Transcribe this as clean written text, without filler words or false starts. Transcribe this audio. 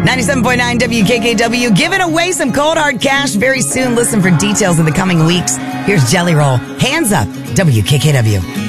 97.9 WKKW, giving away some cold hard cash very soon. Listen for details in the coming weeks. Here's Jelly Roll. Hands up, WKKW.